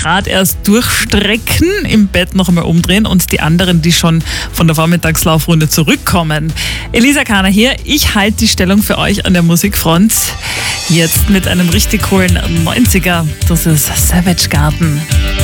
gerade erst durchstrecken, im Bett noch einmal umdrehen und die anderen, die schon von der Vormittagslaufrunde zurückkommen. Elisa Kahner hier, ich halte die Stellung für euch an der Musikfront. Jetzt mit einem richtig coolen 90er, das ist Savage Garden.